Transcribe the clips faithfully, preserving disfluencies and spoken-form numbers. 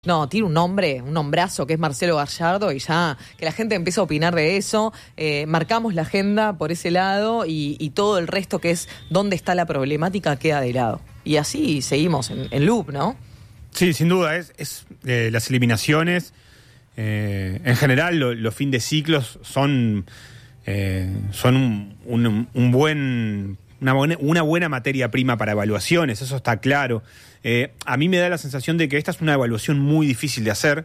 No, tiene un nombre, un nombrazo que es Marcelo Gallardo y ya que la gente empieza a opinar de eso, eh, marcamos la agenda por ese lado y, y todo el resto que es dónde está la problemática queda de lado. Y así seguimos en, en loop, ¿no? Sí, sin duda, es, es eh, las eliminaciones, eh, en general lo, los fin de ciclos son, eh, son un, un, un buen... Una buena, una buena materia prima para evaluaciones, eso está claro. Eh, a mí me da la sensación de que esta es una evaluación muy difícil de hacer,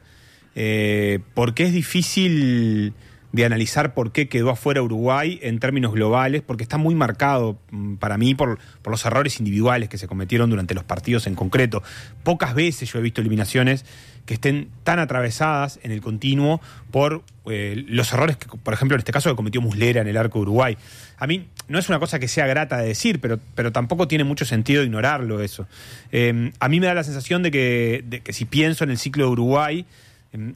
eh, porque es difícil de analizar por qué quedó afuera Uruguay en términos globales, porque está muy marcado para mí por, por los errores individuales que se cometieron durante los partidos en concreto. Pocas veces yo he visto eliminaciones que estén tan atravesadas en el continuo por eh, los errores que, por ejemplo, en este caso que cometió Muslera en el arco de Uruguay. A mí no es una cosa que sea grata de decir, pero, pero tampoco tiene mucho sentido ignorarlo eso. Eh, a mí me da la sensación de que, de que si pienso en el ciclo de Uruguay, eh,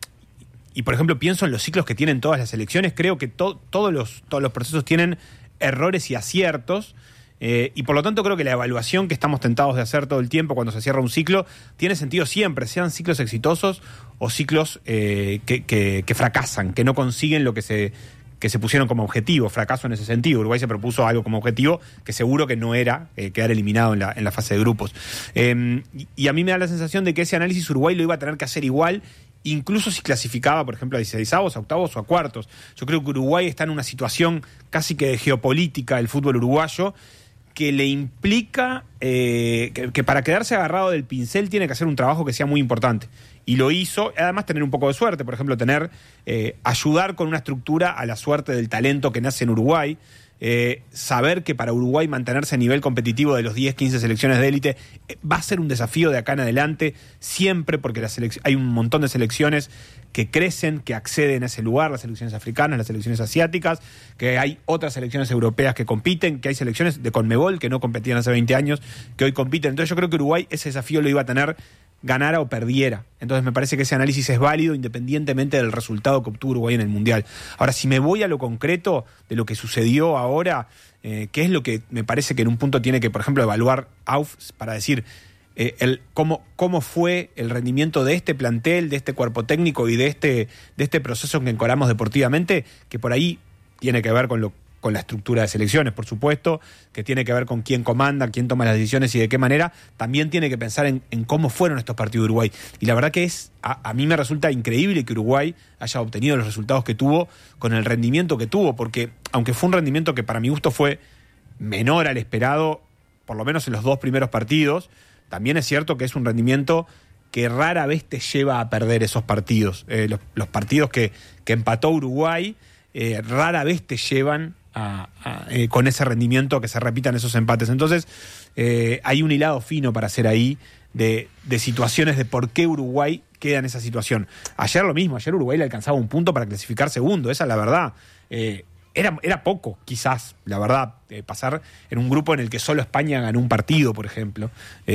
y por ejemplo pienso en los ciclos que tienen todas las elecciones, creo que to, todos, los, todos los procesos tienen errores y aciertos, eh, y por lo tanto creo que la evaluación que estamos tentados de hacer todo el tiempo cuando se cierra un ciclo tiene sentido siempre, sean ciclos exitosos o ciclos eh, que, que, que fracasan, que no consiguen lo que se... que se pusieron como objetivo, fracaso en ese sentido. Uruguay se propuso algo como objetivo que seguro que no era eh, quedar eliminado en la, en la fase de grupos. Eh, y, y a mí me da la sensación de que ese análisis Uruguay lo iba a tener que hacer igual, incluso si clasificaba, por ejemplo, a dieciseisavos, a octavos o a cuartos. Yo creo que Uruguay está en una situación casi que de geopolítica del fútbol uruguayo, que le implica eh, que, que para quedarse agarrado del pincel tiene que hacer un trabajo que sea muy importante. Y lo hizo, además tener un poco de suerte, por ejemplo, tener, eh, ayudar con una estructura a la suerte del talento que nace en Uruguay, eh, saber que para Uruguay mantenerse a nivel competitivo de los diez, quince selecciones de élite eh, va a ser un desafío de acá en adelante, siempre porque la selec- hay un montón de selecciones que crecen, que acceden a ese lugar, las selecciones africanas, las selecciones asiáticas, que hay otras selecciones europeas que compiten, que hay selecciones de Conmebol que no competían hace veinte años, que hoy compiten. Entonces yo creo que Uruguay ese desafío lo iba a tener ganara o perdiera. Entonces me parece que ese análisis es válido independientemente del resultado que obtuvo Uruguay en el Mundial. Ahora, si me voy a lo concreto de lo que sucedió ahora, eh, ¿qué es lo que me parece que en un punto tiene que, por ejemplo, evaluar A U F para decir eh, el, cómo, cómo fue el rendimiento de este plantel, de este cuerpo técnico y de este, de este proceso que encaramos deportivamente, que por ahí tiene que ver con lo con la estructura de selecciones, por supuesto, que tiene que ver con quién comanda, quién toma las decisiones y de qué manera, también tiene que pensar en, en cómo fueron estos partidos de Uruguay. Y la verdad que es, a, a mí me resulta increíble que Uruguay haya obtenido los resultados que tuvo con el rendimiento que tuvo, porque aunque fue un rendimiento que para mi gusto fue menor al esperado, por lo menos en los dos primeros partidos, también es cierto que es un rendimiento que rara vez te lleva a perder esos partidos. Eh, los, los partidos que, que empató Uruguay eh, rara vez te llevan A, a, eh, con ese rendimiento que se repitan esos empates. Entonces eh, hay un hilado fino para hacer ahí de, de situaciones de por qué Uruguay queda en esa situación. Ayer lo mismo, ayer Uruguay le alcanzaba un punto para clasificar segundo, esa es la verdad. Eh, era, era poco, quizás, la verdad, eh, pasar en un grupo en el que solo España ganó un partido, por ejemplo,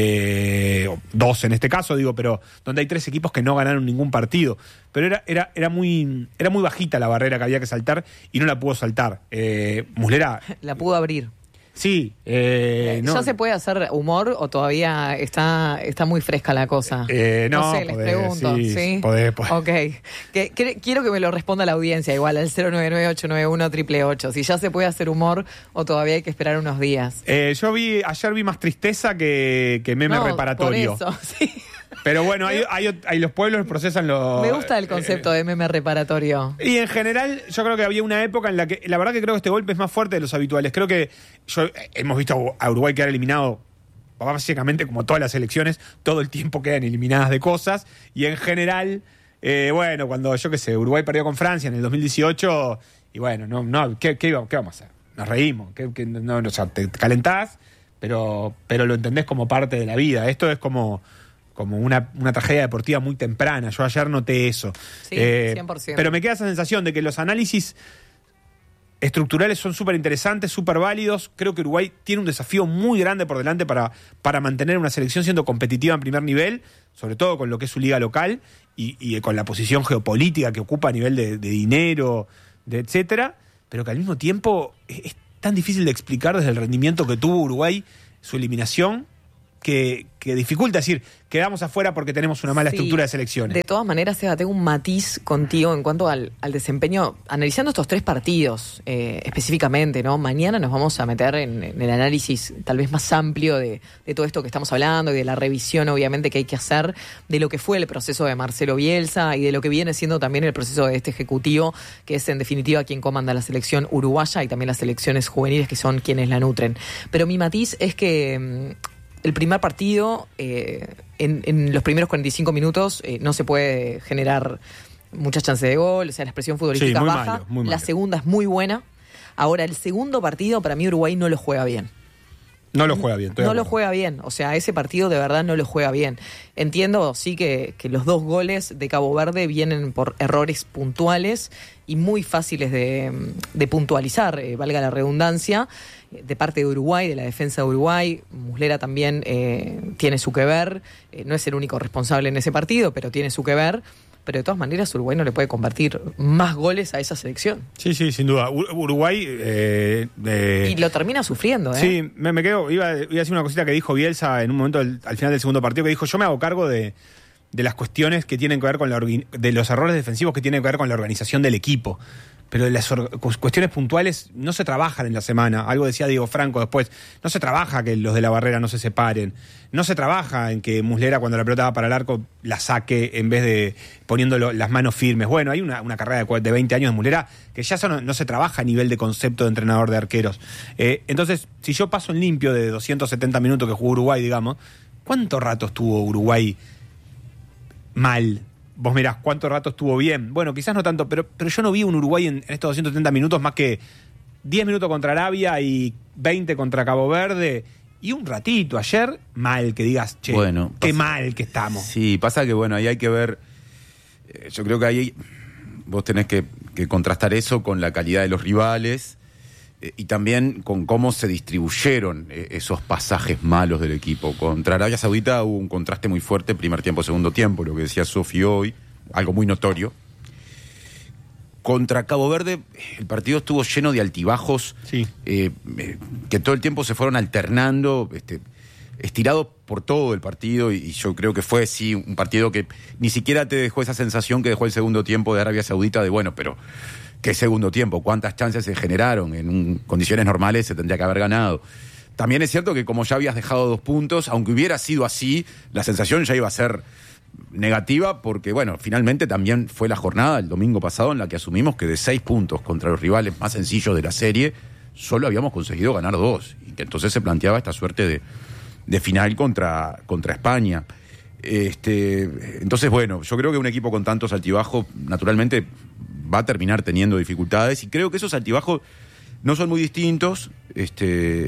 eh, dos en este caso, digo, pero donde hay tres equipos que no ganaron ningún partido. Pero era, era, era, muy, era muy bajita la barrera que había que saltar y no la pudo saltar. Eh, Muslera... La pudo abrir. Sí. Eh, ¿Ya no. se puede hacer humor o todavía está, está muy fresca la cosa? Eh, no, no sé, les podés, pregunto. Sí, ¿sí? Podés, podés. Ok. Que, que, quiero que me lo responda la audiencia, igual al cero nueve nueve, ocho nueve uno, ocho ocho ocho. Si ya se puede hacer humor o todavía hay que esperar unos días. Eh, yo vi, ayer vi más tristeza que, que meme no, reparatorio. Por eso, sí. Pero bueno, hay, hay, hay los pueblos procesan los... Me gusta el concepto eh, de meme reparatorio. Y en general, yo creo que había una época en la que... La verdad que creo que este golpe es más fuerte de los habituales. Creo que yo, hemos visto a Uruguay quedar eliminado básicamente como todas las elecciones, todo el tiempo quedan eliminadas de cosas. Y en general, eh, bueno, cuando yo qué sé, Uruguay perdió con Francia en el dos mil dieciocho, y bueno, no, no, ¿qué, qué, qué vamos a hacer? Nos reímos, ¿qué, qué, no, o sea, te calentás, pero, pero lo entendés como parte de la vida. Esto es como... como una, una tragedia deportiva muy temprana. Yo ayer noté eso. Sí, eh, cien por ciento. Pero me queda esa sensación de que los análisis estructurales son súper interesantes, súper válidos. Creo que Uruguay tiene un desafío muy grande por delante para, para mantener una selección siendo competitiva en primer nivel, sobre todo con lo que es su liga local y, y con la posición geopolítica que ocupa a nivel de, de dinero, de etcétera, pero que al mismo tiempo es, es tan difícil de explicar desde el rendimiento que tuvo Uruguay, su eliminación, que, que dificulta decir, quedamos afuera porque tenemos una mala sí, estructura de selecciones. De todas maneras, Seba, tengo un matiz contigo en cuanto al, al desempeño, analizando estos tres partidos eh, específicamente, ¿no? Mañana nos vamos a meter en, en el análisis tal vez más amplio de, de todo esto que estamos hablando y de la revisión, obviamente, que hay que hacer de lo que fue el proceso de Marcelo Bielsa y de lo que viene siendo también el proceso de este ejecutivo, que es en definitiva quien comanda la selección uruguaya y también las selecciones juveniles, que son quienes la nutren. Pero mi matiz es que el primer partido, eh, en, en los primeros cuarenta y cinco minutos, eh, no se puede generar muchas chances de gol, o sea, la expresión futbolística sí, muy baja. malo, muy malo. La segunda es muy buena. Ahora, el segundo partido, para mí, Uruguay no lo juega bien. No lo juega bien. No lo juega bien, o sea, ese partido de verdad no lo juega bien. Entiendo, sí, que, que los dos goles de Cabo Verde vienen por errores puntuales y muy fáciles de, de puntualizar, eh, valga la redundancia, de parte de Uruguay, de la defensa de Uruguay. Muslera también eh, tiene su que ver, eh, no es el único responsable en ese partido, pero tiene su que ver. Pero de todas maneras Uruguay no le puede convertir más goles a esa selección. Sí, sí, sin duda. Uruguay... Eh, eh, y lo termina sufriendo, ¿eh? Sí, me, me quedo... Iba, iba a decir una cosita que dijo Bielsa en un momento al, al final del segundo partido, que dijo, yo me hago cargo de, de las cuestiones que tienen que ver con la... de los errores defensivos que tienen que ver con la organización del equipo. Pero las or- cuestiones puntuales no se trabajan en la semana. Algo decía Diego Franco después. No se trabaja que los de la barrera no se separen. No se trabaja en que Muslera, cuando la pelota va para el arco, la saque en vez de poniéndolo las manos firmes. Bueno, hay una, una carrera de, de veinte años de Muslera que ya eso no, no se trabaja a nivel de concepto de entrenador de arqueros. Eh, entonces, si yo paso en limpio de doscientos setenta minutos que jugó Uruguay, digamos, ¿cuánto rato estuvo Uruguay mal? Vos mirás cuánto rato estuvo bien. Bueno, quizás no tanto, pero, pero yo no vi un Uruguay en, en estos doscientos setenta minutos más que diez minutos contra Arabia y veinte contra Cabo Verde. Y un ratito ayer, mal que digas, che, bueno, qué pasa, mal que estamos. Sí, pasa que bueno, ahí hay que ver, eh, yo creo que ahí vos tenés que, que contrastar eso con la calidad de los rivales eh, y también con cómo se distribuyeron eh, esos pasajes malos del equipo. Contra Arabia Saudita hubo un contraste muy fuerte, primer tiempo, segundo tiempo, lo que decía Sofi hoy, algo muy notorio. Contra Cabo Verde, el partido estuvo lleno de altibajos, sí. eh, eh, que todo el tiempo se fueron alternando, este, estirado por todo el partido, y, y yo creo que fue, sí, un partido que ni siquiera te dejó esa sensación que dejó el segundo tiempo de Arabia Saudita de, bueno, pero ¿qué segundo tiempo? ¿Cuántas chances se generaron? En un, condiciones normales se tendría que haber ganado. También es cierto que como ya habías dejado dos puntos, aunque hubiera sido así, la sensación ya iba a ser negativa, porque bueno, finalmente también fue la jornada el domingo pasado en la que asumimos que de seis puntos contra los rivales más sencillos de la serie solo habíamos conseguido ganar dos, y que entonces se planteaba esta suerte de, de final contra, contra España. Este, entonces bueno, yo creo que un equipo con tantos altibajos naturalmente va a terminar teniendo dificultades, y creo que esos altibajos no son muy distintos este,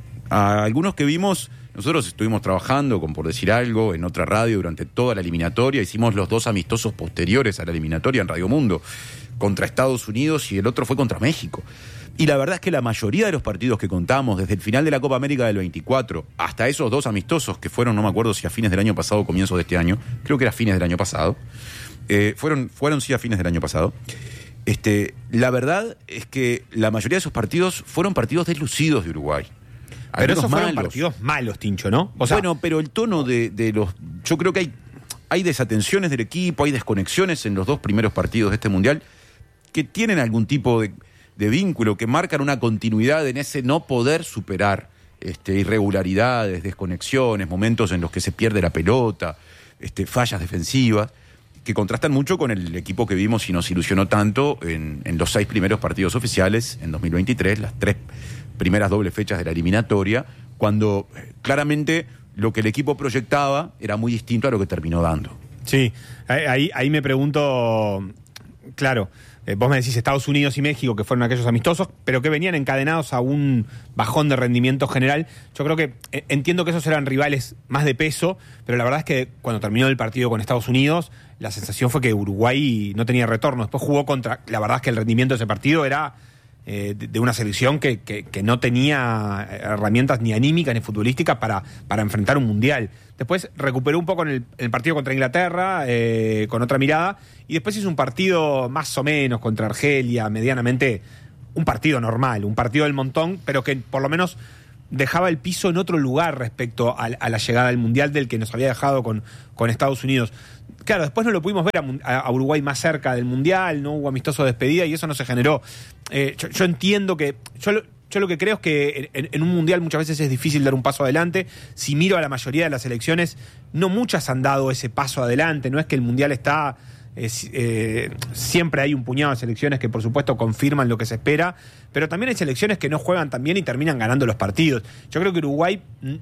a algunos que vimos. Nosotros estuvimos trabajando, con por decir algo, en otra radio durante toda la eliminatoria. Hicimos los dos amistosos posteriores a la eliminatoria en Radio Mundo, contra Estados Unidos, y el otro fue contra México. Y la verdad es que la mayoría de los partidos que contamos, desde el final de la Copa América del veinticuatro hasta esos dos amistosos que fueron, no me acuerdo si a fines del año pasado o comienzos de este año, creo que era fines del año pasado, eh, fueron, fueron sí a fines del año pasado. Este, la verdad es que la mayoría de esos partidos fueron partidos deslucidos de Uruguay. Pero esos fueron malos. partidos malos, Tincho, ¿no? O sea, bueno, pero el tono de, de los... Yo creo que hay, hay desatenciones del equipo, hay desconexiones en los dos primeros partidos de este Mundial que tienen algún tipo de, de vínculo, que marcan una continuidad en ese no poder superar este, irregularidades, desconexiones, momentos en los que se pierde la pelota, este, fallas defensivas, que contrastan mucho con el equipo que vimos y nos ilusionó tanto en, en los seis primeros partidos oficiales en dos mil veintitrés, las tres primeras dobles fechas de la eliminatoria, cuando claramente lo que el equipo proyectaba era muy distinto a lo que terminó dando. Sí, ahí, ahí me pregunto, claro, eh, vos me decís Estados Unidos y México, que fueron aquellos amistosos, pero que venían encadenados a un bajón de rendimiento general. Yo creo que, eh, entiendo que esos eran rivales más de peso, pero la verdad es que cuando terminó el partido con Estados Unidos, la sensación fue que Uruguay no tenía retorno. Después jugó contra, la verdad es que el rendimiento de ese partido era... Eh, de, de una selección que, que, que no tenía herramientas ni anímicas ni futbolísticas para, para enfrentar un mundial. Después recuperó un poco en el, el partido contra Inglaterra, eh, con otra mirada, y después hizo un partido más o menos contra Argelia, medianamente un partido normal, un partido del montón, pero que por lo menos dejaba el piso en otro lugar respecto a, a la llegada del Mundial del que nos había dejado con, con Estados Unidos. Claro, después no lo pudimos ver a, a Uruguay más cerca del Mundial, no hubo amistoso de despedida y eso no se generó. Eh, yo, yo entiendo que... Yo lo, Yo lo que creo es que en, en un mundial muchas veces es difícil dar un paso adelante. Si miro a la mayoría de las selecciones, no muchas han dado ese paso adelante. No es que el mundial está... Eh, eh, siempre hay un puñado de selecciones que por supuesto confirman lo que se espera, pero también hay selecciones que no juegan tan bien y terminan ganando los partidos. Yo creo que Uruguay,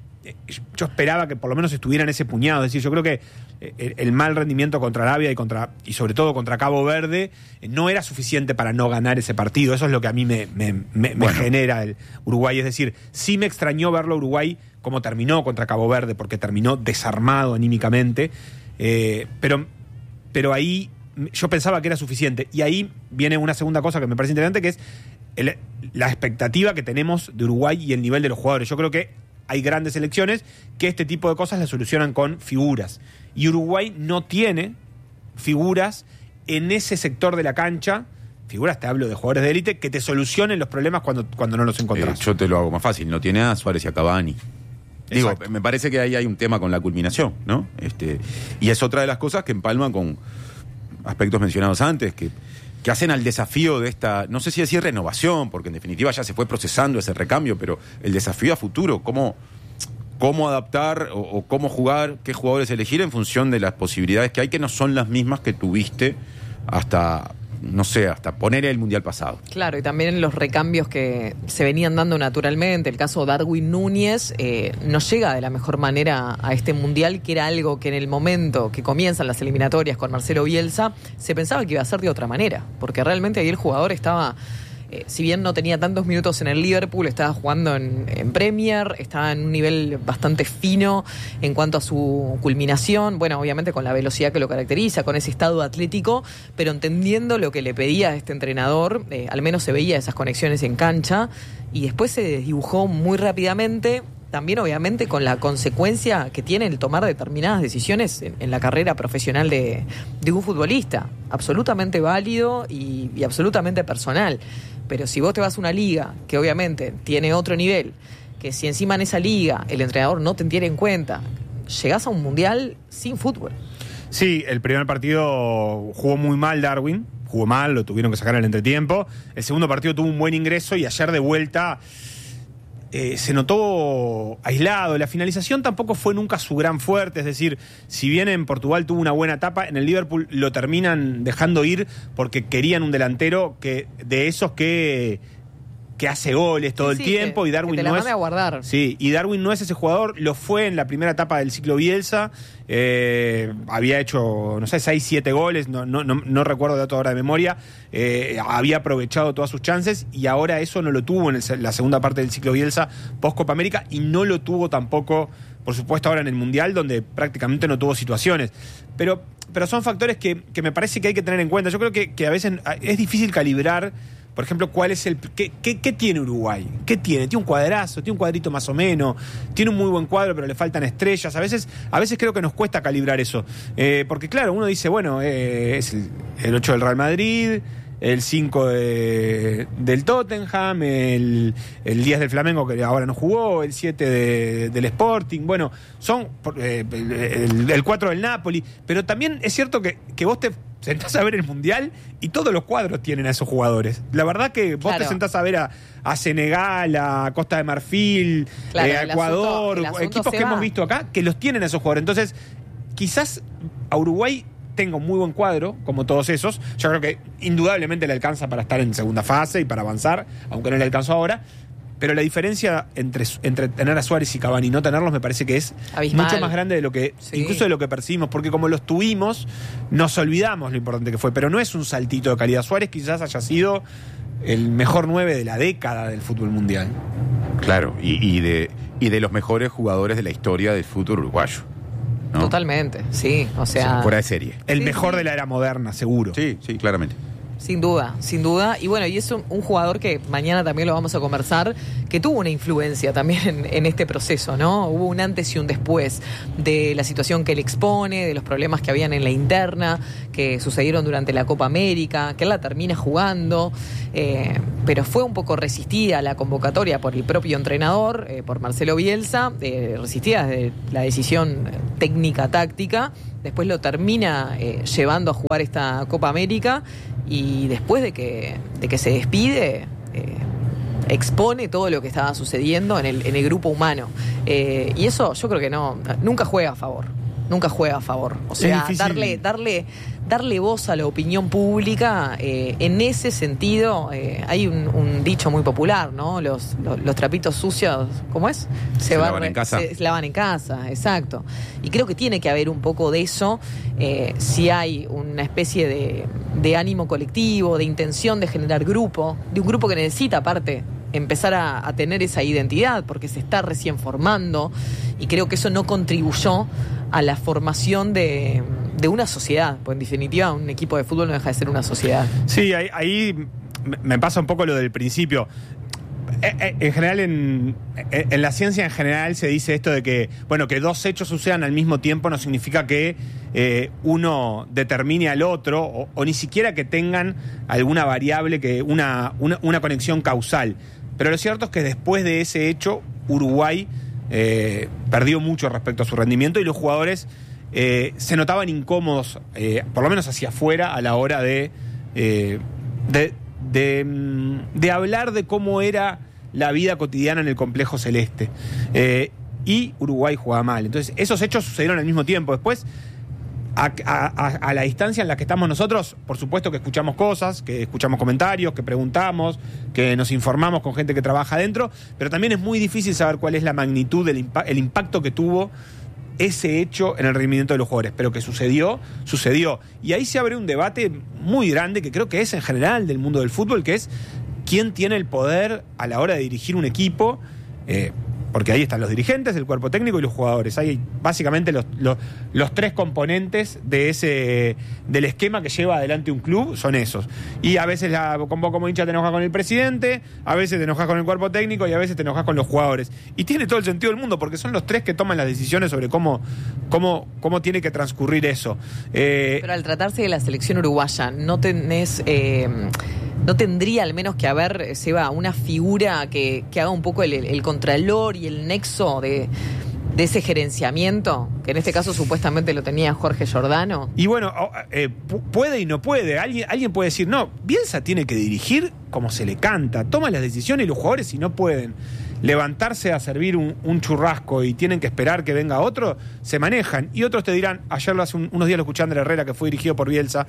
yo esperaba que por lo menos estuviera en ese puñado. Es decir, yo creo que el, el mal rendimiento contra Arabia y contra y sobre todo contra Cabo Verde no era suficiente para no ganar ese partido. Eso es lo que a mí me, me, me, bueno. me genera el Uruguay. Es decir, sí me extrañó verlo a Uruguay como terminó contra Cabo Verde, porque terminó desarmado anímicamente, eh, pero pero ahí yo pensaba que era suficiente. Y ahí viene una segunda cosa que me parece interesante, que es el, la expectativa que tenemos de Uruguay y el nivel de los jugadores. Yo creo que hay grandes selecciones que este tipo de cosas las solucionan con figuras. Y Uruguay no tiene figuras en ese sector de la cancha, figuras, te hablo de jugadores de élite, que te solucionen los problemas cuando, cuando no los encontrás. Eh, yo te lo hago más fácil, no tiene a Suárez y a Cavani. Digo, Exacto. Me parece que ahí hay un tema con la culminación, ¿no? Este, y es otra de las cosas que empalman con aspectos mencionados antes, que, que hacen al desafío de esta, no sé si decir renovación, porque en definitiva ya se fue procesando ese recambio, pero el desafío a futuro, cómo, cómo adaptar o, o cómo jugar, qué jugadores elegir en función de las posibilidades que hay, que no son las mismas que tuviste hasta... no sé, hasta poner el Mundial pasado. Claro, y también los recambios que se venían dando naturalmente. El caso de Darwin Núñez eh, no llega de la mejor manera a este Mundial, que era algo que en el momento que comienzan las eliminatorias con Marcelo Bielsa, se pensaba que iba a ser de otra manera, porque realmente ahí el jugador estaba... Eh, si bien no tenía tantos minutos en el Liverpool, estaba jugando en, en Premier, estaba en un nivel bastante fino en cuanto a su culminación, bueno, obviamente con la velocidad que lo caracteriza, con ese estado atlético, pero entendiendo lo que le pedía a este entrenador, eh, al menos se veía esas conexiones en cancha, y después se desdibujó muy rápidamente, también obviamente con la consecuencia que tiene el tomar determinadas decisiones en, en la carrera profesional de, de un futbolista, absolutamente válido y, y absolutamente personal. Pero si vos te vas a una liga que obviamente tiene otro nivel, que si encima en esa liga el entrenador no te tiene en cuenta, llegás a un mundial sin fútbol. Sí, el primer partido jugó muy mal Darwin, jugó mal, lo tuvieron que sacar en el entretiempo. El segundo partido tuvo un buen ingreso y ayer de vuelta eh, se notó aislado. La finalización tampoco fue nunca su gran fuerte, es decir, si bien en Portugal tuvo una buena etapa, en el Liverpool lo terminan dejando ir porque querían un delantero que de esos que... que hace goles todo sí, el tiempo, que, y Darwin que te la no mande es... a guardar. Sí, y Darwin no es ese jugador, lo fue en la primera etapa del ciclo Bielsa, eh, había hecho, no sé, seis, siete goles, no, no, no, no recuerdo de dato ahora de memoria, eh, había aprovechado todas sus chances, y ahora eso no lo tuvo en el, la segunda parte del ciclo Bielsa, post Copa América, y no lo tuvo tampoco, por supuesto, ahora en el Mundial, donde prácticamente no tuvo situaciones. Pero, pero son factores que, que me parece que hay que tener en cuenta. Yo creo que, que a veces es difícil calibrar. Por ejemplo, ¿cuál es el qué, qué, qué tiene Uruguay? ¿Qué tiene? Tiene un cuadrazo, tiene un cuadrito más o menos, tiene un muy buen cuadro, pero le faltan estrellas. A veces, a veces creo que nos cuesta calibrar eso. Eh, porque claro, uno dice, bueno, eh, es el, el ocho del Real Madrid, el cinco de, del Tottenham, el, el diez del Flamengo, que ahora no jugó, el siete de, del Sporting. Bueno, son eh, el, el, el cuatro del Napoli. Pero también es cierto que, que vos te sentás a ver el Mundial y todos los cuadros tienen a esos jugadores. La verdad que vos claro. te sentás a ver a, a Senegal, a Costa de Marfil, claro, eh, a Ecuador, asunto, equipos que va. hemos visto acá, que los tienen a esos jugadores. Entonces, quizás a Uruguay tenga un muy buen cuadro, como todos esos. Yo creo que indudablemente le alcanza para estar en segunda fase y para avanzar, aunque no le alcanzó ahora. Pero la diferencia entre, entre tener a Suárez y Cavani y no tenerlos me parece que es abismal. Mucho más grande de lo que, sí. incluso de lo que percibimos, porque como los tuvimos, nos olvidamos lo importante que fue, pero no es un saltito de calidad. Suárez quizás haya sido el mejor nueve de la década del fútbol mundial. Claro, y, y, de, y de los mejores jugadores de la historia del fútbol uruguayo, ¿no? Totalmente, sí, o sea... Sí, fuera de serie. El sí, mejor sí. de la era moderna, seguro. Sí, sí, claramente. Sin duda, sin duda. Y bueno, y es un, un jugador que mañana también lo vamos a conversar, que tuvo una influencia también en, en este proceso, ¿no? Hubo un antes y un después de la situación que él expone, de los problemas que habían en la interna, que sucedieron durante la Copa América, que él la termina jugando, eh, pero fue un poco resistida la convocatoria por el propio entrenador, eh, por Marcelo Bielsa, eh, resistida desde la decisión técnica, táctica. Después lo termina eh, llevando a jugar esta Copa América y después de que, de que se despide, eh, expone todo lo que estaba sucediendo en el, en el grupo humano. Eh, y eso yo creo que no, nunca juega a favor. Nunca juega a favor. O sea, darle, darle, darle voz a la opinión pública, eh, en ese sentido, eh, hay un, un dicho muy popular, ¿no? Los, los, los trapitos sucios, ¿cómo es? Se, se lavan en casa. Se, se lavan en casa, exacto. Y creo que tiene que haber un poco de eso, eh, si hay una especie de, de ánimo colectivo, de intención de generar grupo, de un grupo que necesita, aparte, empezar a, a tener esa identidad, porque se está recién formando, y creo que eso no contribuyó a la formación de, de una sociedad, pues en definitiva un equipo de fútbol no deja de ser una sociedad. Sí, ahí, ahí me pasa un poco lo del principio. En general, en, en la ciencia en general se dice esto de que, bueno, que dos hechos sucedan al mismo tiempo no significa que eh, uno determine al otro, o, o ni siquiera que tengan alguna variable, que una, una, una conexión causal. Pero lo cierto es que después de ese hecho, Uruguay eh, perdió mucho respecto a su rendimiento y los jugadores eh, se notaban incómodos, eh, por lo menos hacia afuera, a la hora de, eh, de, de, de hablar de cómo era la vida cotidiana en el complejo celeste. Eh, y Uruguay jugaba mal. Entonces, esos hechos sucedieron al mismo tiempo. Después, a, a, a la distancia en la que estamos nosotros, por supuesto que escuchamos cosas, que escuchamos comentarios, que preguntamos, que nos informamos con gente que trabaja adentro, pero también es muy difícil saber cuál es la magnitud del impa- el impacto que tuvo ese hecho en el rendimiento de los jugadores. Pero que sucedió, sucedió. Y ahí se abre un debate muy grande, que creo que es en general del mundo del fútbol, que es quién tiene el poder a la hora de dirigir un equipo, eh, porque ahí están los dirigentes, el cuerpo técnico y los jugadores. Hay básicamente los, los, los tres componentes de ese, del esquema que lleva adelante un club, son esos. Y a veces la, con vos como hincha te enojas con el presidente, a veces te enojas con el cuerpo técnico y a veces te enojas con los jugadores. Y tiene todo el sentido del mundo, porque son los tres que toman las decisiones sobre cómo, cómo, cómo tiene que transcurrir eso. Eh, Pero al tratarse de la selección uruguaya, no tenés... Eh, ¿No tendría al menos que haber, Seba, una figura que, que haga un poco el, el contralor y el nexo de, de ese gerenciamiento? Que en este caso supuestamente lo tenía Jorge Giordano. Y bueno, eh, puede y no puede. Alguien, alguien puede decir, no, Bielsa tiene que dirigir como se le canta. Toma las decisiones y los jugadores, si no pueden levantarse a servir un, un churrasco y tienen que esperar que venga otro, se manejan. Y otros te dirán, ayer hace un, unos días lo escuché a André Herrera, que fue dirigido por Bielsa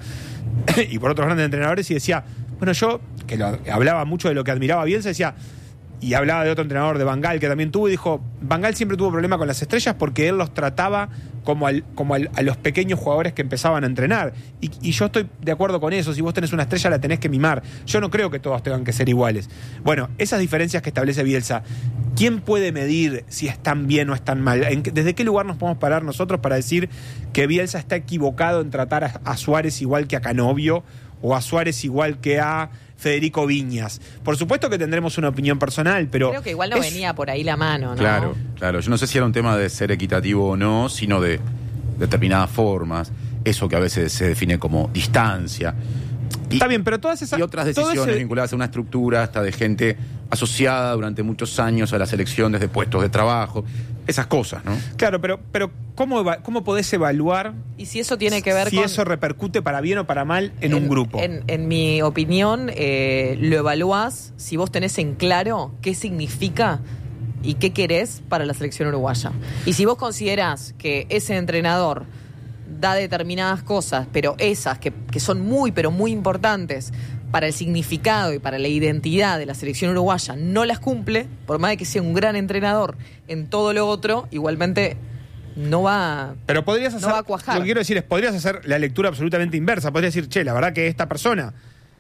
y por otros grandes entrenadores, y decía, bueno, yo, que lo, hablaba mucho de lo que admiraba a Bielsa, decía, y hablaba de otro entrenador, de Van Gaal, que también tuvo, y dijo, Van Gaal siempre tuvo problema con las estrellas porque él los trataba como, al, como al, a los pequeños jugadores que empezaban a entrenar. Y, y yo estoy de acuerdo con eso. Si vos tenés una estrella, la tenés que mimar. Yo no creo que todos tengan que ser iguales. Bueno, esas diferencias que establece Bielsa, ¿quién puede medir si están bien o están mal? ¿En, ¿Desde qué lugar nos podemos parar nosotros para decir que Bielsa está equivocado en tratar a, a Suárez igual que a Canovio, o a Suárez igual que a Federico Viñas? Por supuesto que tendremos una opinión personal, pero... Creo que igual no es... venía por ahí la mano, ¿no? Claro, claro. Yo no sé si era un tema de ser equitativo o no, sino de determinadas formas, eso que a veces se define como distancia. Y, Está bien, pero todas esas... Y otras decisiones ese... vinculadas a una estructura, hasta de gente asociada durante muchos años a la selección desde puestos de trabajo, esas cosas, ¿no? Claro, pero, pero ¿cómo, eva- ¿cómo podés evaluar y si eso tiene que ver si con... eso repercute para bien o para mal en, en un grupo? En, en mi opinión, eh, lo evaluás si vos tenés en claro qué significa y qué querés para la selección uruguaya. Y si vos considerás que ese entrenador da determinadas cosas, pero esas que, que son muy, pero muy importantes para el significado y para la identidad de la selección uruguaya, no las cumple, por más de que sea un gran entrenador en todo lo otro, igualmente no va, pero podrías hacer, no va a cuajar. Lo que quiero decir es, podrías hacer la lectura absolutamente inversa. Podrías decir, che, la verdad que esta persona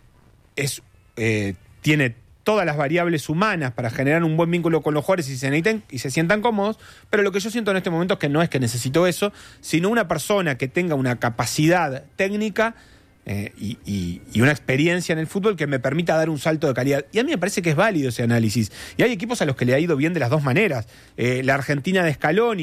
es eh, tiene todas las variables humanas para generar un buen vínculo con los jugadores y se, necesiten, y se sientan cómodos, pero lo que yo siento en este momento es que no es que necesito eso, sino una persona que tenga una capacidad técnica eh, y, y, y una experiencia en el fútbol que me permita dar un salto de calidad. Y a mí me parece que es válido ese análisis. Y hay equipos a los que le ha ido bien de las dos maneras. Eh, la Argentina de Scaloni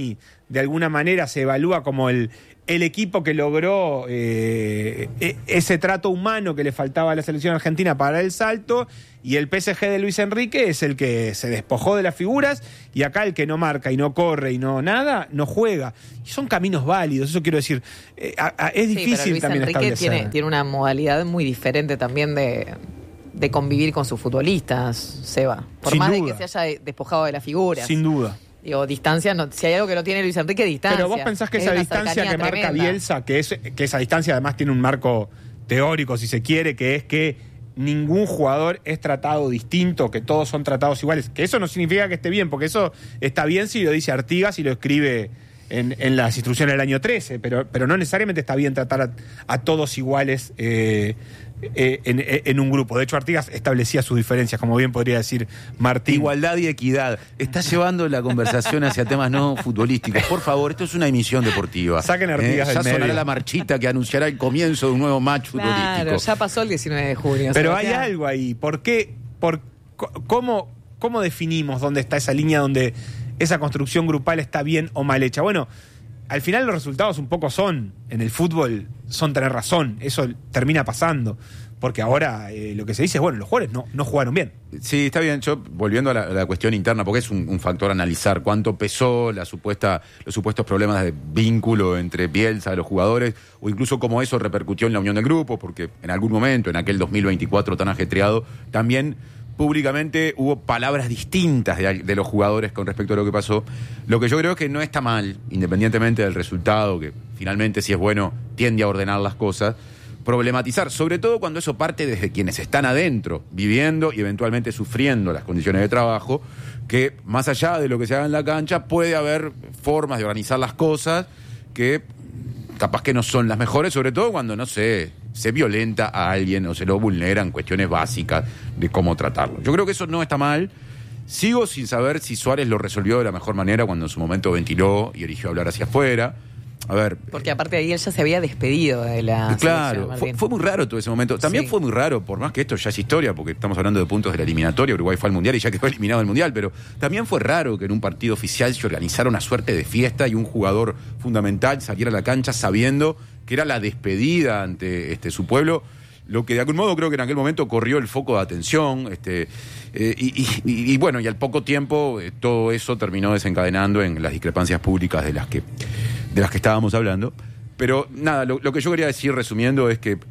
de alguna manera se evalúa como el, el equipo que logró eh, ese trato humano que le faltaba a la selección argentina para dar el salto, y el P S G de Luis Enrique es el que se despojó de las figuras, y acá el que no marca y no corre y no nada, no juega. Y son caminos válidos, eso quiero decir. Eh, a, a, es difícil sí, pero Luis también Enrique establecer. Tiene, tiene una modalidad muy diferente también de, de convivir con sus futbolistas, Seba. Por Sin más duda. de que se haya despojado de las figuras. Sin duda. Digo, distancia, no, si hay algo que no tiene Luis Enrique, distancia. Pero vos pensás que Es esa una distancia cercanía que marca tremenda. Bielsa, que, es, que esa distancia además tiene un marco teórico, si se quiere, que es que ningún jugador es tratado distinto, que todos son tratados iguales. Que eso no significa que esté bien, porque eso está bien si lo dice Artigas y lo escribe en, en las instrucciones del año trece, pero, pero no necesariamente está bien tratar a, a todos iguales eh, eh, en, en un grupo. De hecho, Artigas establecía sus diferencias, como bien podría decir Martín. Igualdad y equidad. Está llevando la conversación hacia temas no futbolísticos. Por favor, esto es una emisión deportiva. Saquen a Artigas Eh, del Ya sonará medio. la marchita que anunciará el comienzo de un nuevo match Claro, futbolístico. ya pasó el diecinueve de junio. Pero hay Sebastián. algo ahí. ¿Por qué? Por, cómo, ¿Cómo definimos dónde está esa línea donde esa construcción grupal está bien o mal hecha? Bueno, al final los resultados un poco son, en el fútbol, son tener razón. Eso termina pasando. Porque ahora eh, lo que se dice es, bueno, los jugadores no, no jugaron bien. Sí, está bien. Yo, volviendo a la, a la cuestión interna, porque es un, un factor a analizar cuánto pesó la supuesta, los supuestos problemas de vínculo entre Bielsa y los jugadores, o incluso cómo eso repercutió en la unión del grupo, porque en algún momento, en aquel dos mil veinticuatro tan ajetreado, también públicamente hubo palabras distintas de, de los jugadores con respecto a lo que pasó. Lo que yo creo es que no está mal, independientemente del resultado, que finalmente, si es bueno, tiende a ordenar las cosas, problematizar, sobre todo cuando eso parte desde quienes están adentro, viviendo y eventualmente sufriendo las condiciones de trabajo, que más allá de lo que se haga en la cancha, puede haber formas de organizar las cosas que capaz que no son las mejores, sobre todo cuando, no sé, se violenta a alguien o se lo vulnera en cuestiones básicas de cómo tratarlo. Yo creo que eso no está mal. Sigo sin saber si Suárez lo resolvió de la mejor manera cuando en su momento ventiló y eligió hablar hacia afuera. A ver, Porque aparte de ahí él ya se había despedido de la claro, selección, fue, Martín. fue muy raro todo ese momento. También Sí. fue muy raro, por más que esto ya es historia, porque estamos hablando de puntos de la eliminatoria, Uruguay fue al Mundial y ya quedó eliminado del Mundial, pero también fue raro que en un partido oficial se organizara una suerte de fiesta y un jugador fundamental saliera a la cancha sabiendo que era la despedida ante este, su pueblo, lo que de algún modo creo que en aquel momento corrió el foco de atención, este, eh, y, y, y, y bueno, y al poco tiempo eh, todo eso terminó desencadenando en las discrepancias públicas de las que, de las que estábamos hablando. Pero nada, lo, lo que yo quería decir resumiendo es que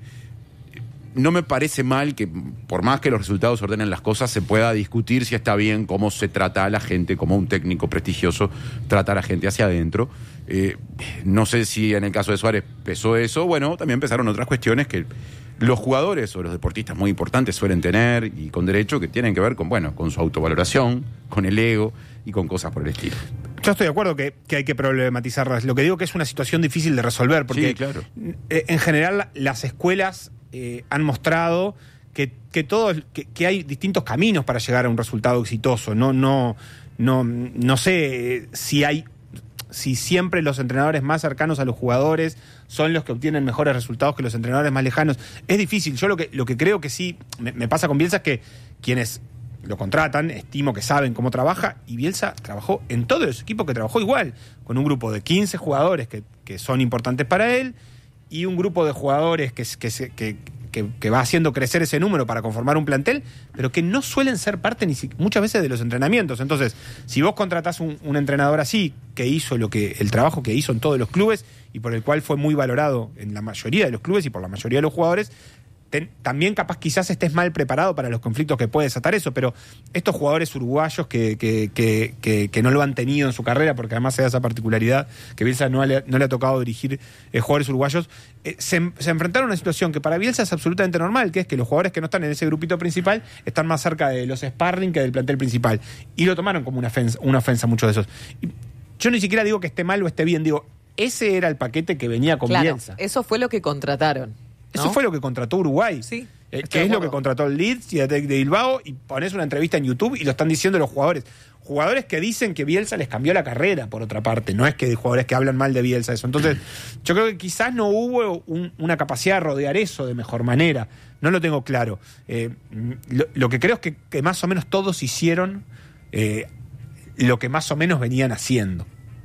no me parece mal que, por más que los resultados ordenen las cosas, se pueda discutir si está bien cómo se trata a la gente, como un técnico prestigioso trata a la gente hacia adentro. Eh, no sé si en el caso de Suárez pesó eso. Bueno, también empezaron otras cuestiones que los jugadores o los deportistas muy importantes suelen tener, y con derecho, que tienen que ver con, bueno, con su autovaloración, con el ego y con cosas por el estilo. Yo estoy de acuerdo que, que hay que problematizarlas. Lo que digo que es una situación difícil de resolver, porque Sí, claro. eh, en general las escuelas eh, han mostrado que, que, todos, que, que hay distintos caminos para llegar a un resultado exitoso. No, no, no, no sé eh, si hay si siempre los entrenadores más cercanos a los jugadores son los que obtienen mejores resultados que los entrenadores más lejanos. Es difícil. Yo lo que, lo que creo que sí me, me pasa con Bielsa es que quienes lo contratan, estimo que saben cómo trabaja, y Bielsa trabajó en todos los equipos que trabajó igual, con un grupo de quince jugadores que, que son importantes para él, y un grupo de jugadores que, que, se, que, que, que va haciendo crecer ese número para conformar un plantel, pero que no suelen ser parte ni si, muchas veces de los entrenamientos. Entonces, si vos contratás un, un entrenador así, que hizo lo que el trabajo que hizo en todos los clubes y por el cual fue muy valorado en la mayoría de los clubes y por la mayoría de los jugadores, Ten, también capaz quizás estés mal preparado para los conflictos que puede desatar eso, pero estos jugadores uruguayos que, que, que, que, que no lo han tenido en su carrera, porque además se da esa particularidad que Bielsa no le, no le ha tocado dirigir eh, jugadores uruguayos, eh, se, se enfrentaron a una situación que para Bielsa es absolutamente normal, que es que los jugadores que no están en ese grupito principal están más cerca de los sparring que del plantel principal, y lo tomaron como una ofensa, una ofensa muchos de esos. Y yo ni siquiera digo que esté mal o esté bien, digo, ese era el paquete que venía con Claro, Bielsa. eso fue lo que contrataron, ¿no? Eso fue lo que contrató Uruguay. Sí, Eh, estoy que de es lo acuerdo. que contrató el Leeds y el de Bilbao, y pones una entrevista en YouTube y lo están diciendo los jugadores. Jugadores que dicen que Bielsa les cambió la carrera, por otra parte. No es que jugadores que hablan mal de Bielsa eso. Entonces, yo creo que quizás no hubo un, una capacidad de rodear eso de mejor manera. No lo tengo claro. Eh, lo, lo que creo es que, que más o menos todos hicieron eh, lo que más o menos venían haciendo.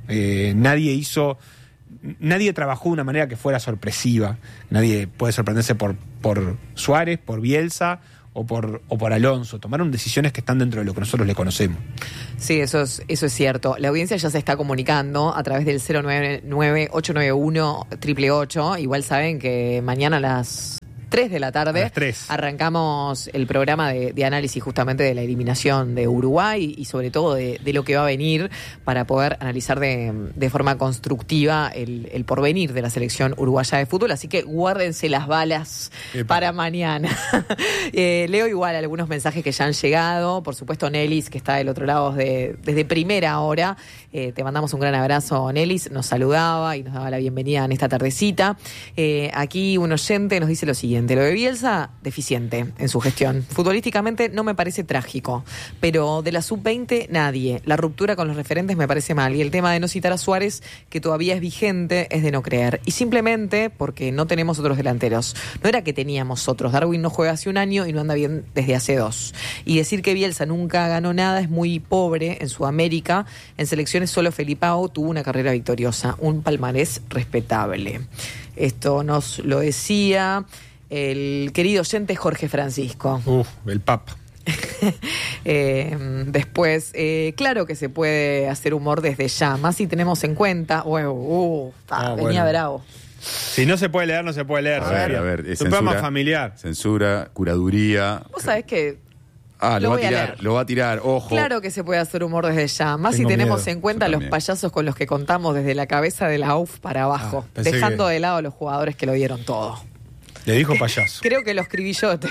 Eh, nadie hizo, nadie trabajó de una manera que fuera sorpresiva. Nadie puede sorprenderse por, por Suárez, por Bielsa o por, o por Alonso. Tomaron decisiones que están dentro de lo que nosotros le conocemos. Sí, eso es, eso es cierto. La audiencia ya se está comunicando a través del cero nueve nueve, ocho nueve uno, ocho ocho ocho. Igual saben que mañana a las tres de la tarde A las tres. arrancamos el programa de, de análisis justamente de la eliminación de Uruguay y sobre todo de, de lo que va a venir para poder analizar de, de forma constructiva el, el porvenir de la selección uruguaya de fútbol. Así que guárdense las balas Epa. para mañana. eh, leo igual algunos mensajes que ya han llegado. Por supuesto, Nelis, que está del otro lado de, desde primera hora. Eh, te mandamos un gran abrazo, Nelis. Nos saludaba y nos daba la bienvenida en esta tardecita. Eh, aquí un oyente nos dice lo siguiente. Lo de Bielsa, deficiente en su gestión. Futbolísticamente no me parece trágico, pero de la sub veinte nadie. La ruptura con los referentes me parece mal y el tema de no citar a Suárez, que todavía es vigente, es de no creer. Y simplemente porque no tenemos otros delanteros. No era que teníamos otros. Darwin no juega hace un año y no anda bien desde hace dos. Y decir que Bielsa nunca ganó nada es muy pobre en Sudamérica. En selecciones solo Felipao tuvo una carrera victoriosa, un palmarés respetable. Esto nos lo decía el querido oyente Jorge Francisco. Uf, el Papa. eh, después, eh, claro que se puede hacer humor desde ya, más si tenemos en cuenta. Uh, uh, ah, Ah, venía bueno. bravo. Si no se puede leer, no se puede leer. A ver, Sofía. a ver, Es es un programa censura. familiar. Censura, curaduría. Vos sabés que Ah, Lo lo, va a voy a tirar, leer. lo va a tirar, ojo. claro que se puede hacer humor desde ya, más Tengo si tenemos miedo. en cuenta Yo los también. payasos con los que contamos desde la cabeza de la U F para abajo, Ah, pensé dejando que- de lado a los jugadores que lo dieron todo. Le dijo payaso. Creo que lo escribí yo. Este-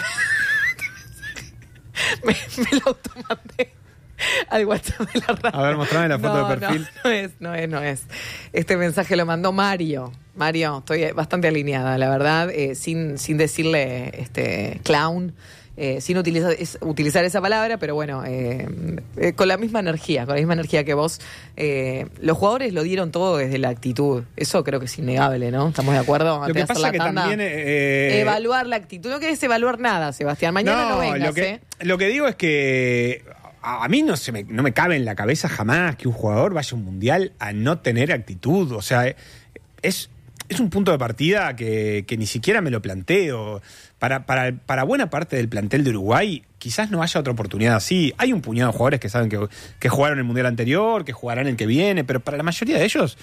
me, me lo automandé al WhatsApp de la radio. A ver, mostrame la foto No, de perfil. No, no es, no es, no es. Este mensaje lo mandó Mario. Mario, estoy bastante alineada, la verdad, eh, sin, sin decirle este clown. Eh, sin utilizar, es, utilizar esa palabra, pero bueno, eh, eh, con la misma energía, con la misma energía que vos. Eh, los jugadores lo dieron todo desde la actitud. Eso creo que es innegable, ¿no? ¿Estamos de acuerdo. Lo Antes que de hacer pasa la que tanda, también... eh, evaluar la actitud. No querés evaluar nada, Sebastián. Mañana no, vengas, lo que, ¿eh? lo que digo es que a, a mí no, se me, no me cabe en la cabeza jamás que un jugador vaya a un mundial a no tener actitud. O sea, es, es un punto de partida que, que ni siquiera me lo planteo. Para, para, para buena parte del plantel de Uruguay, quizás no haya otra oportunidad así. Hay un puñado de jugadores que saben que, que jugaron el mundial anterior, que jugarán el que viene, pero para la mayoría de ellos,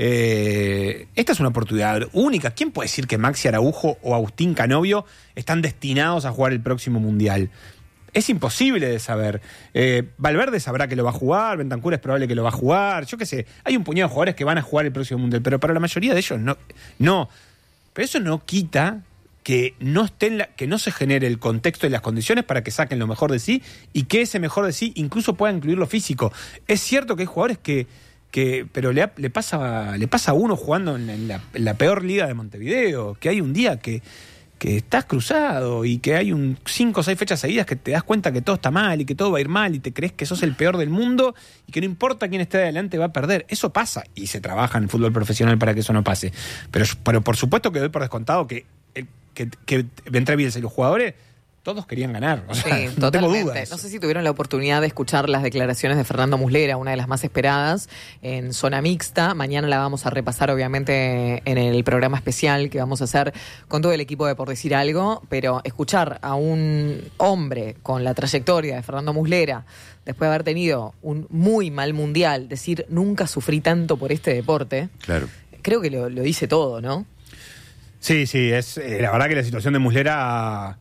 eh, esta es una oportunidad única. ¿Quién puede decir que Maxi Araujo o Agustín Canovio están destinados a jugar el próximo mundial? Es imposible de saber. Eh, Valverde sabrá que lo va a jugar, Bentancur es probable que lo va a jugar, yo qué sé. Hay un puñado de jugadores que van a jugar el próximo mundial, pero para la mayoría de ellos no. no. Pero eso no quita que no, esté en la, que no se genere el contexto y las condiciones para que saquen lo mejor de sí y que ese mejor de sí incluso pueda incluir lo físico. Es cierto que hay jugadores que... que pero le, le, pasa, le pasa a uno jugando en, en, la, en la peor liga de Montevideo, que hay un día que... que estás cruzado y que hay un cinco o seis fechas seguidas que te das cuenta que todo está mal y que todo va a ir mal y te crees que sos el peor del mundo y que no importa quién esté adelante va a perder. Eso pasa y se trabaja en el fútbol profesional para que eso no pase. Pero, pero por supuesto que doy por descontado que, que, que entre Bielsa y los jugadores todos querían ganar. O sea, Sí, no tengo totalmente. dudas. No sé si tuvieron la oportunidad de escuchar las declaraciones de Fernando Muslera, una de las más esperadas, en zona mixta. Mañana la vamos a repasar, obviamente, en el programa especial que vamos a hacer con todo el equipo de Por Decir Algo. Pero escuchar a un hombre con la trayectoria de Fernando Muslera, después de haber tenido un muy mal mundial, decir nunca sufrí tanto por este deporte, Claro. creo que lo, lo dice todo, ¿no? Sí, sí, es eh, la verdad que la situación de Muslera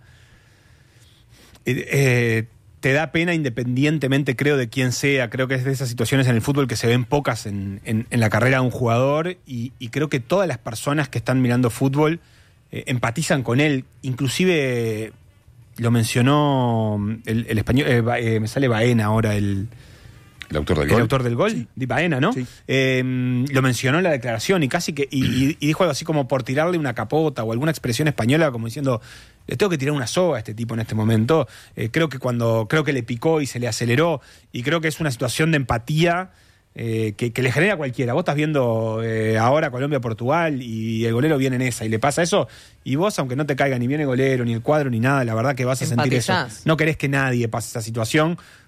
eh, eh, te da pena independientemente, creo, de quién sea. Creo que es de esas situaciones en el fútbol que se ven pocas en, en, en la carrera de un jugador y, y creo que todas las personas que están mirando fútbol eh, empatizan con él. Inclusive lo mencionó el, el español, eh, Ba- eh, me sale Baena ahora, el... El autor del El gol. autor del gol, Di Baena, ¿no? Sí. Eh, lo mencionó en la declaración y casi que y, y- y dijo algo así como por tirarle una capota o alguna expresión española como diciendo le tengo que tirar una soga a este tipo en este momento. Eh, creo que cuando creo que le picó y se le aceleró y creo que es una situación de empatía eh, que, que le genera a cualquiera. Vos estás viendo eh, ahora Colombia-Portugal y el golero viene en esa y le pasa eso y vos, aunque no te caiga ni bien el golero, ni el cuadro, ni nada, la verdad que vas a sentir eso. Empatizás. No querés que nadie pase esa situación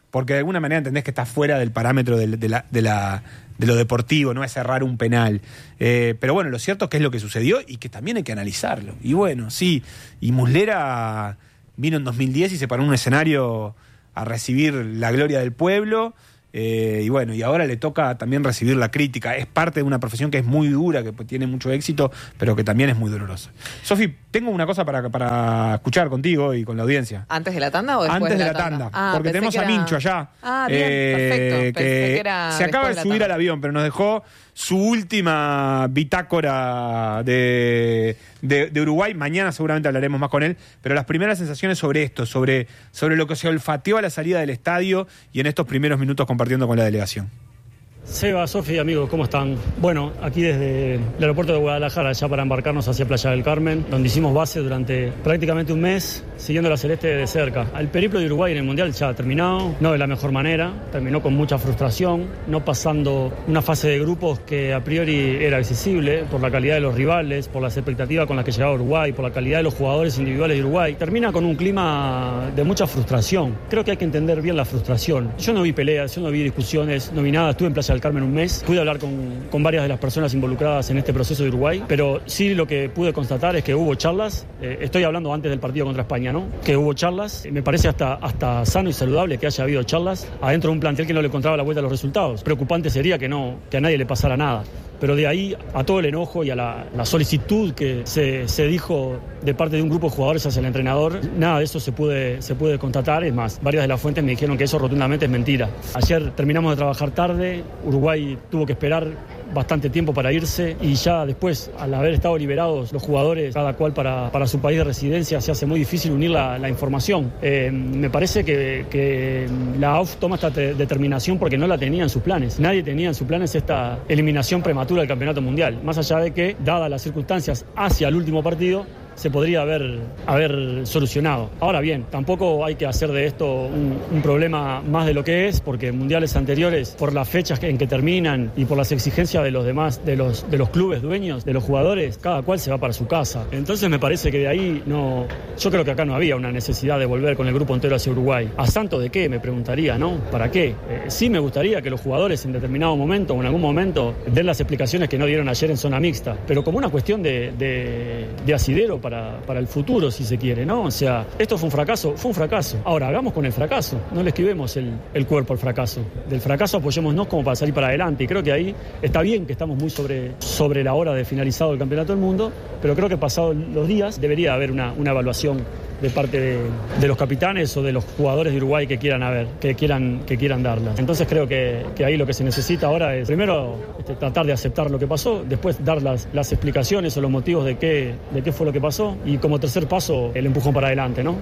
porque de alguna manera entendés que está fuera del parámetro de, de, la, de, la, de lo deportivo, no es cerrar un penal. Eh, pero bueno, lo cierto es que es lo que sucedió y que también hay que analizarlo. Y bueno, sí, y Muslera vino en dos mil diez y se paró en un escenario a recibir la gloria del pueblo. Eh, y bueno, y ahora le toca también recibir la crítica. Es parte de una profesión que es muy dura, que tiene mucho éxito, pero que también es muy dolorosa. Sofi, tengo una cosa para, para escuchar contigo y con la audiencia. ¿Antes de la tanda o después Antes de la, de la tanda, tanda? Ah, porque tenemos era... a Mincho allá. Ah, bien, eh, perfecto. Pensé que, que era se acaba de, de subir tanda. al avión, pero nos dejó su última bitácora de, de, de Uruguay. Mañana seguramente hablaremos más con él, pero las primeras sensaciones sobre esto, sobre, sobre lo que se olfateó a la salida del estadio y en estos primeros minutos compartiendo con la delegación. Seba, Sofi, amigos, ¿cómo están? Bueno, aquí desde el aeropuerto de Guadalajara, ya para embarcarnos hacia Playa del Carmen, donde hicimos base durante prácticamente un mes, siguiendo la Celeste de cerca. El periplo de Uruguay en el Mundial ya ha terminado, no de la mejor manera, terminó con mucha frustración, no pasando una fase de grupos que a priori era accesible por la calidad de los rivales, por las expectativas con las que llegaba Uruguay, por la calidad de los jugadores individuales de Uruguay. Termina con un clima de mucha frustración. Creo que hay que entender bien la frustración. Yo no vi peleas, yo no vi discusiones, no vi nada, estuve en Playa del Carmen un mes, pude hablar con, con varias de las personas involucradas en este proceso de Uruguay, pero sí lo que pude constatar es que hubo charlas, eh, estoy hablando antes del partido contra España, ¿no? Que hubo charlas, me parece hasta, hasta sano y saludable que haya habido charlas adentro de un plantel que no le encontraba la vuelta a los resultados. Preocupante sería que, no, que a nadie le pasara nada. Pero de ahí a todo el enojo y a la, la solicitud que se, se dijo de parte de un grupo de jugadores hacia el entrenador, nada de eso se puede, se puede constatar. Es más, varias de las fuentes me dijeron que eso rotundamente es mentira. Ayer terminamos de trabajar tarde, Uruguay tuvo que esperar bastante tiempo para irse y ya después, al haber estado liberados los jugadores, cada cual para, para su país de residencia, se hace muy difícil unir la, la información. Eh, me parece que, que la A U F toma esta te- determinación porque no la tenía en sus planes. Nadie tenía en sus planes esta eliminación prematura del Campeonato Mundial, más allá de que, dadas las circunstancias hacia el último partido, se podría haber, haber solucionado. Ahora bien, tampoco hay que hacer de esto un, un problema más de lo que es, porque mundiales anteriores, por las fechas en que terminan y por las exigencias de los demás, de los, de los clubes dueños, de los jugadores, cada cual se va para su casa. Entonces me parece que de ahí no... Yo creo que acá no había una necesidad de volver con el grupo entero hacia Uruguay. ¿A santo de qué? Me preguntaría, ¿no? ¿Para qué? Eh, sí me gustaría que los jugadores en determinado momento o en algún momento den las explicaciones que no dieron ayer en zona mixta, pero como una cuestión de, de, de asidero Para, para el futuro, si se quiere, ¿no? O sea, esto fue un fracaso, fue un fracaso. Ahora, hagamos con el fracaso, no le esquivemos el, el cuerpo al fracaso. Del fracaso apoyémonos como para salir para adelante. Y creo que ahí está bien que estamos muy sobre, sobre la hora de finalizado el Campeonato del Mundo, pero creo que pasados los días debería haber una, una evaluación de parte de, de los capitanes o de los jugadores de Uruguay que quieran haber, que quieran, que quieran darlas. Entonces creo que, que ahí lo que se necesita ahora es primero este, tratar de aceptar lo que pasó, después dar las, las explicaciones o los motivos de qué, de qué fue lo que pasó y como tercer paso el empujón para adelante, ¿no?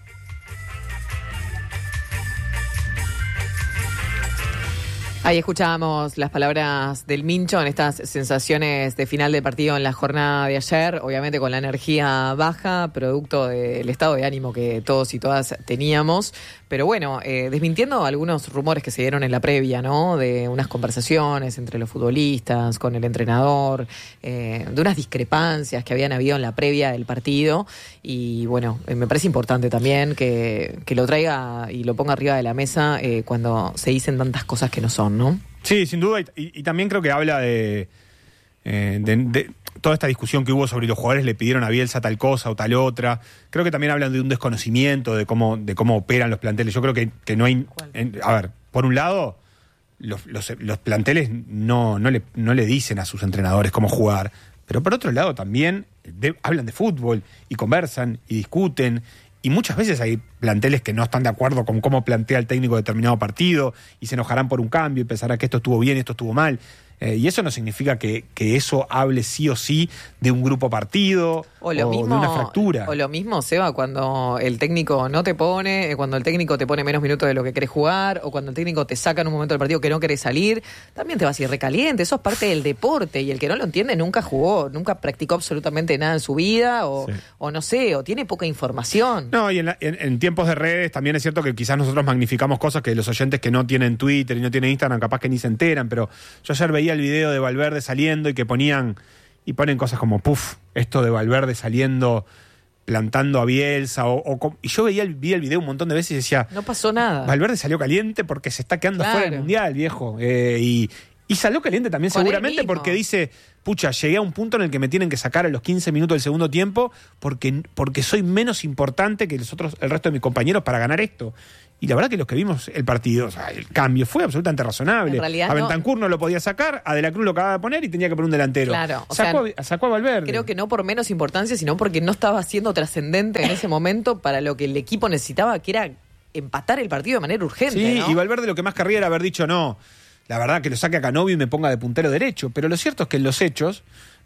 Ahí escuchábamos las palabras del Mincho en estas sensaciones de final de partido en la jornada de ayer, obviamente con la energía baja, producto del estado de ánimo que todos y todas teníamos, pero bueno, eh, desmintiendo algunos rumores que se dieron en la previa, ¿no? De unas conversaciones entre los futbolistas, con el entrenador, eh, de unas discrepancias que habían habido en la previa del partido, y bueno, eh, me parece importante también que, que lo traiga y lo ponga arriba de la mesa eh, cuando se dicen tantas cosas que no son, ¿no? Sí, sin duda, y, y también creo que habla de, eh, de, de toda esta discusión que hubo sobre los jugadores le pidieron a Bielsa tal cosa o tal otra. Creo que también hablan de un desconocimiento de cómo, de cómo operan los planteles. Yo creo que, que no hay... En, a ver, por un lado, los, los, los planteles no, no, le, no le dicen a sus entrenadores cómo jugar, pero por otro lado también de, hablan de fútbol y conversan y discuten. Y muchas veces hay planteles que no están de acuerdo con cómo plantea el técnico determinado partido y se enojarán por un cambio y pensarán que esto estuvo bien y esto estuvo mal. Eh, y eso no significa que, que eso hable sí o sí de un grupo partido o, lo o mismo, de una fractura. O lo mismo, Seba, cuando el técnico no te pone, cuando el técnico te pone menos minutos de lo que querés jugar, o cuando el técnico te saca en un momento del partido que no querés salir, también te vas a ir recaliente. Eso es parte del deporte y el que no lo entiende nunca jugó, nunca practicó absolutamente nada en su vida o, sí. o no sé, o tiene poca información. No, y en, la, en, en tiempos de redes también es cierto que quizás nosotros magnificamos cosas que los oyentes que no tienen Twitter y no tienen Instagram capaz que ni se enteran, pero yo ayer veía el video de Valverde saliendo y que ponían y ponen cosas como puf, esto de Valverde saliendo plantando a Bielsa. O, o, y yo veía el, vi el video un montón de veces y decía, no pasó nada. Valverde salió caliente porque se está quedando Claro. fuera del Mundial, viejo. Eh, y, y salió caliente también Con él seguramente mismo. porque dice, pucha, llegué a un punto en el que me tienen que sacar a los quince minutos del segundo tiempo porque, porque soy menos importante que los otros, el resto de mis compañeros para ganar esto. Y la verdad que los que vimos el partido, o sea, el cambio fue absolutamente razonable. En realidad a no. Bentancur no lo podía sacar, a De la Cruz lo acababa de poner y tenía que poner un delantero. Claro, o sacó, sea, a, sacó a Valverde. Creo que no por menos importancia, sino porque no estaba siendo trascendente en ese momento para lo que el equipo necesitaba, que era empatar el partido de manera urgente. Sí, ¿no? y Valverde lo que más querría era haber dicho, no, la verdad que lo saque a Canovio y me ponga de puntero derecho. Pero lo cierto es que en los hechos,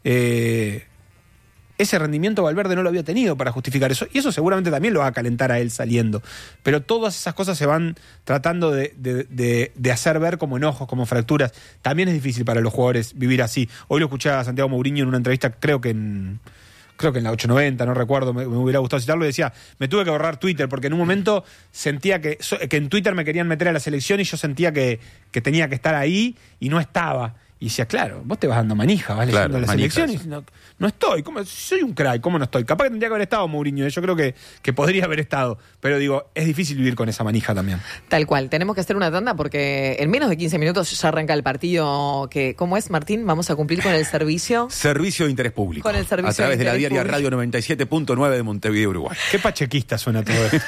eh, ese rendimiento Valverde no lo había tenido para justificar eso. Y eso seguramente también lo va a calentar a él saliendo. Pero todas esas cosas se van tratando de, de, de, de hacer ver como enojos, como fracturas. También es difícil para los jugadores vivir así. Hoy lo escuché a Santiago Mourinho en una entrevista, creo que en... creo que en la ocho noventa, no recuerdo, me, me hubiera gustado citarlo, y decía, me tuve que borrar Twitter, porque en un momento sentía que, que en Twitter me querían meter a la selección y yo sentía que, que tenía que estar ahí y no estaba. Y decía, claro, vos te vas dando manija, vas Claro, leyendo la manijas. selección y no, no estoy, ¿cómo? Soy un crack, ¿cómo no estoy? Capaz que tendría que haber estado Mourinho, yo creo que, que podría haber estado, pero digo, es difícil vivir con esa manija también. Tal cual, tenemos que hacer una tanda porque en menos de quince minutos ya arranca el partido que, ¿cómo es, Martín? Vamos a cumplir con el servicio. Servicio de interés público. Con el servicio a través de de, la interés diaria público. Radio noventa y siete punto nueve de Montevideo, Uruguay. Qué pachequista suena todo esto.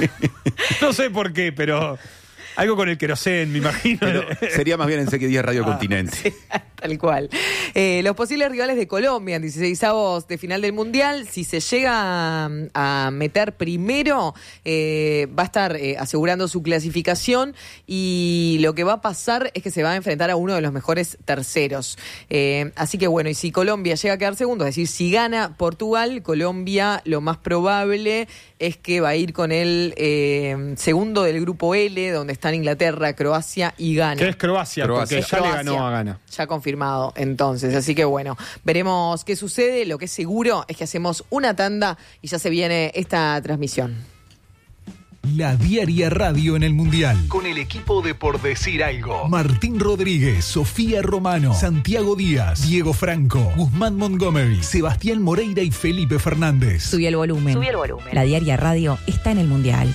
No sé por qué, pero algo con el querosén, me imagino. Pero sería más bien en C Q diez Radio Continente. Sí, tal cual. Eh, los posibles rivales de Colombia en dieciseisavos de final del Mundial, si se llega a, a meter primero, eh, va a estar eh, asegurando su clasificación y lo que va a pasar es que se va a enfrentar a uno de los mejores terceros. Eh, así que bueno, y si Colombia llega a quedar segundo, es decir, si gana Portugal, Colombia lo más probable es que va a ir con el eh, segundo del grupo L, donde están Inglaterra, Croacia y Ghana. Que es Croacia, Croacia. porque ya Croacia. le ganó a Ghana. Ya confirmado, entonces. Así que bueno, veremos qué sucede. Lo que es seguro es que hacemos una tanda y ya se viene esta transmisión. La Diaria Radio en el Mundial. Con el equipo de Por Decir Algo. Martín Rodríguez, Sofía Romano, Santiago Díaz, Diego Franco, Guzmán Montgomery, Sebastián Moreira y Felipe Fernández. Subí el volumen. Subí el volumen. La Diaria Radio está en el Mundial.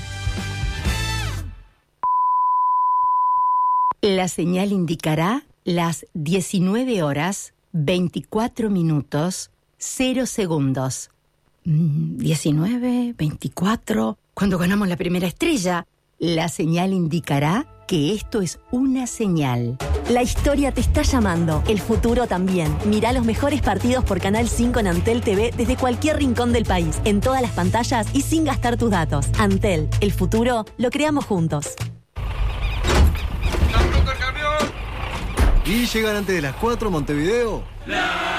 La señal indicará las diecinueve horas, veinticuatro minutos, cero segundos. Mm, diecinueve, veinticuatro, cuando ganamos la primera estrella. La señal indicará que esto es una señal. La historia te está llamando, el futuro también. Mirá los mejores partidos por Canal cinco en Antel T V desde cualquier rincón del país, en todas las pantallas y sin gastar tus datos. Antel, el futuro lo creamos juntos. ¿Y llegan antes de las cuatro Montevideo?